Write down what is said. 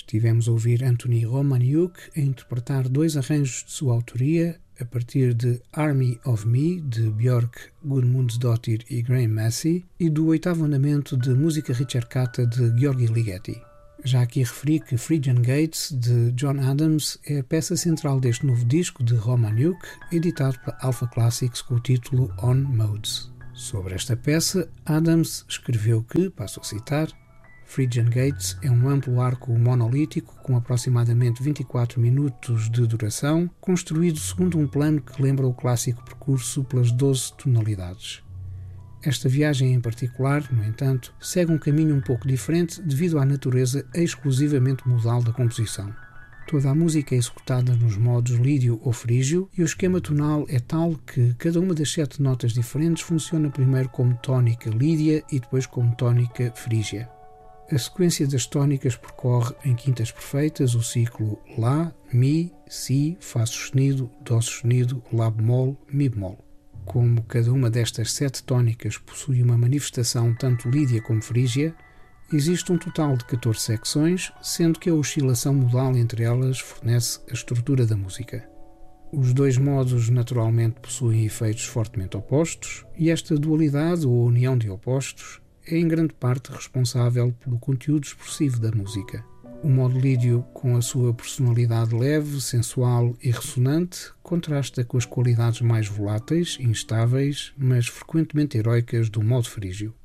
Estivemos a ouvir Anthony Romaniuk a interpretar dois arranjos de sua autoria a partir de Army of Me, de Björk Gudmundsdóttir e Graham Massey, e do oitavo andamento de Música Ricercata de György Ligeti. Já aqui referi que Phrygian Gates, de John Adams, é a peça central deste novo disco de Romaniuk, editado pela Alpha Classics com o título On Modes. Sobre esta peça, Adams escreveu que, passo a citar, Phrygian Gates é um amplo arco monolítico com aproximadamente 24 minutos de duração, construído segundo um plano que lembra o clássico percurso pelas 12 tonalidades. Esta viagem em particular, no entanto, segue um caminho um pouco diferente devido à natureza exclusivamente modal da composição. Toda a música é executada nos modos lídio ou frígio e o esquema tonal é tal que cada uma das 7 notas diferentes funciona primeiro como tónica lídia e depois como tónica frígia. A sequência das tónicas percorre em quintas perfeitas o ciclo Lá, Mi, Si, Fá sustenido, Dó sustenido, Lá bemol, Mi bemol. Como cada uma destas 7 tónicas possui uma manifestação tanto lídia como frígia, existe um total de 14 secções, sendo que a oscilação modal entre elas fornece a estrutura da música. Os dois modos naturalmente possuem efeitos fortemente opostos, e esta dualidade ou união de opostos é em grande parte responsável pelo conteúdo expressivo da música. O modo lídio, com a sua personalidade leve, sensual e ressonante, contrasta com as qualidades mais voláteis, instáveis, mas frequentemente heroicas do modo frígio.